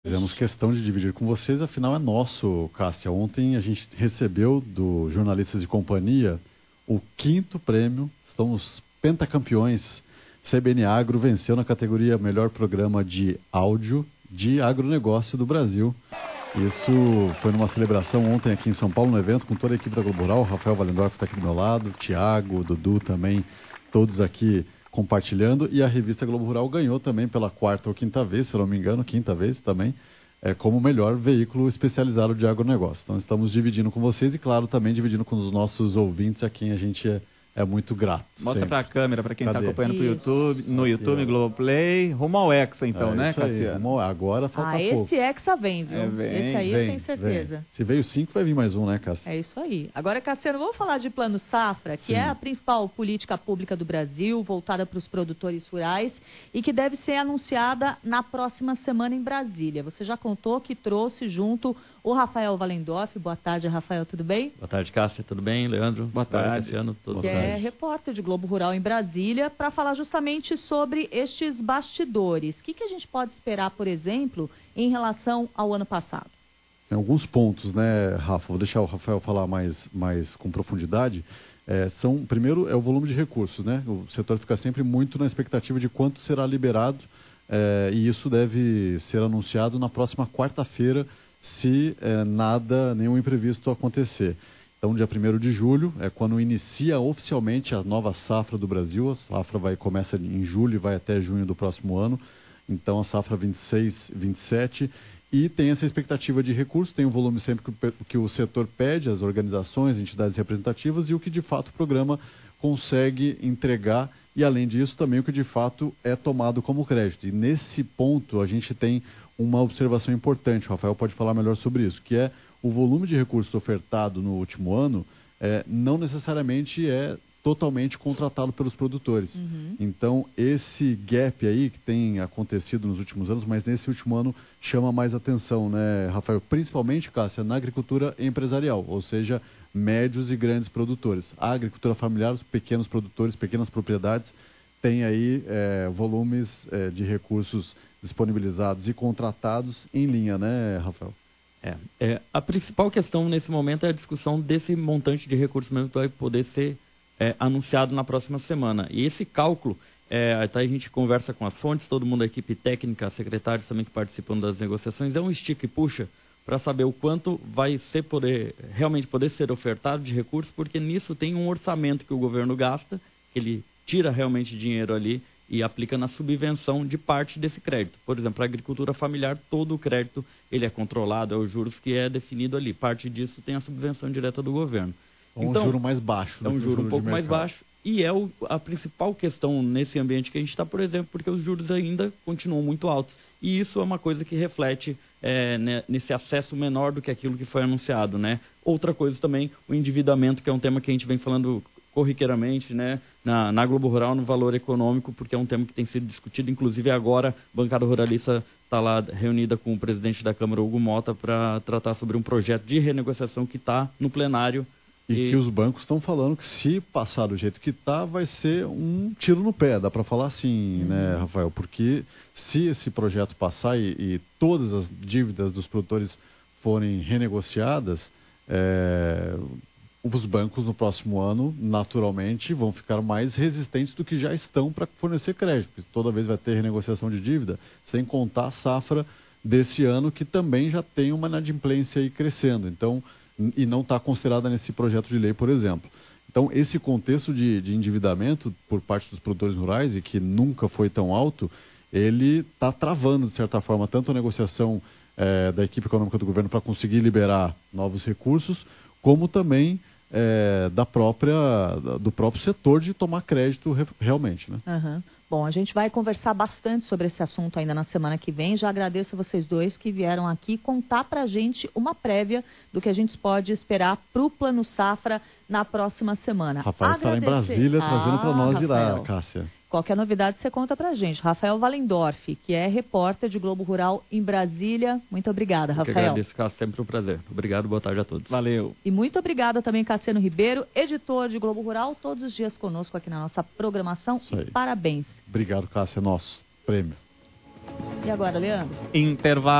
Fizemos questão de dividir com vocês, afinal é nosso, Cássia. Ontem a gente recebeu do Jornalistas de Companhia o 5º prêmio, estamos pentacampeões. CBN Agro venceu na categoria Melhor Programa de Áudio de Agronegócio do Brasil. Isso foi numa celebração ontem aqui em São Paulo, no evento, com toda a equipe da Globo Rural. O Rafael Walendorf está aqui do meu lado, o Thiago, o Dudu também, todos aqui compartilhando. E a revista Globo Rural ganhou também pela 4ª ou 5ª vez, se eu não me engano, 5ª vez também, como o melhor veículo especializado de agronegócio. Então estamos dividindo com vocês e, claro, também dividindo com os nossos ouvintes, a quem a gente é muito grato. Mostra para a câmera, para quem está acompanhando no Aqui, YouTube, Globoplay. Rumo ao Hexa, então, né, Cassiano? Agora falta pouco. Esse Hexa vem, viu? Vem, esse aí eu tenho certeza. Vem. Se veio 5, vai vir mais um, né, Cássia? É isso aí. Agora, Cassiano, vamos falar de Plano Safra, que é a principal política pública do Brasil, voltada para os produtores rurais e que deve ser anunciada na próxima semana em Brasília. Você já contou que trouxe junto o Rafael Walendorf. Boa tarde, Rafael, tudo bem? Boa tarde, Cássia, tudo bem? Leandro? Boa tarde. Cassiano, tudo bem? bem? É repórter de Globo Rural em Brasília, para falar justamente sobre estes bastidores. O que a gente pode esperar, por exemplo, em relação ao ano passado? Tem alguns pontos, né, Rafa? Vou deixar o Rafael falar mais com profundidade. Primeiro, é o volume de recursos, né? O setor fica sempre muito na expectativa de quanto será liberado, e isso deve ser anunciado na próxima quarta-feira, se nenhum imprevisto acontecer. Então, dia 1º de julho é quando inicia oficialmente a nova safra do Brasil. A safra começa em julho e vai até junho do próximo ano. Então, a safra 26, 27. E tem essa expectativa de recursos, tem o volume sempre que o setor pede, as organizações, entidades representativas, e o que de fato o programa consegue entregar, e além disso também o que de fato é tomado como crédito. E nesse ponto a gente tem uma observação importante, o Rafael pode falar melhor sobre isso, que é o volume de recursos ofertado no último ano não necessariamente é totalmente contratado pelos produtores. Uhum. Então, esse gap aí que tem acontecido nos últimos anos, mas nesse último ano chama mais atenção, né, Rafael? Principalmente, Cássia, na agricultura empresarial, ou seja, médios e grandes produtores. A agricultura familiar, os pequenos produtores, pequenas propriedades, tem aí volumes de recursos disponibilizados e contratados em linha, né, Rafael? A principal questão nesse momento é a discussão desse montante de recursos mesmo que vai poder ser anunciado na próxima semana. E esse cálculo, a gente conversa com as fontes, todo mundo da equipe técnica, secretários também que participam das negociações, é um estica e puxa para saber o quanto vai realmente poder ser ofertado de recursos, porque nisso tem um orçamento que o governo gasta, que ele tira realmente dinheiro ali e aplica na subvenção de parte desse crédito. Por exemplo, a agricultura familiar, todo o crédito ele é controlado, é os juros que é definido ali. Parte disso tem a subvenção direta do governo. Então, um juro mais baixo. É um juro um pouco mais baixo. E é a principal questão nesse ambiente que a gente está, por exemplo, porque os juros ainda continuam muito altos. E isso é uma coisa que reflete nesse acesso menor do que aquilo que foi anunciado, né? Outra coisa também, o endividamento, que é um tema que a gente vem falando corriqueiramente, né, na Globo Rural, no valor econômico, porque é um tema que tem sido discutido. Inclusive agora, a bancada ruralista está lá reunida com o presidente da Câmara, Hugo Mota, para tratar sobre um projeto de renegociação que está no plenário. E que os bancos estão falando que se passar do jeito que está, vai ser um tiro no pé, dá para falar assim, né, Rafael? Porque se esse projeto passar e todas as dívidas dos produtores forem renegociadas, os bancos no próximo ano, naturalmente, vão ficar mais resistentes do que já estão para fornecer crédito. Porque toda vez vai ter renegociação de dívida, sem contar a safra desse ano, que também já tem uma inadimplência aí crescendo. Então, e não está considerada nesse projeto de lei, por exemplo. Então, esse contexto de endividamento por parte dos produtores rurais, e que nunca foi tão alto, ele está travando, de certa forma, tanto a negociação da equipe econômica do governo para conseguir liberar novos recursos, como também do próprio setor de tomar crédito realmente, né? Uhum. Bom, a gente vai conversar bastante sobre esse assunto ainda na semana que vem. Já agradeço a vocês dois que vieram aqui contar pra gente uma prévia do que a gente pode esperar para o Plano Safra na próxima semana. Rafael estará em Brasília trazendo para nós de lá, Cássia. Qualquer novidade você conta pra gente. Rafael Walendorf, que é repórter de Globo Rural em Brasília. Muito obrigada, Rafael. Eu que agradeço, Cássia, sempre um prazer. Obrigado, boa tarde a todos. Valeu. E muito obrigada também, Cassiano Ribeiro, editor de Globo Rural, todos os dias conosco aqui na nossa programação. E parabéns. Obrigado, Cássia, nosso prêmio. E agora, Leandro? Intervalo.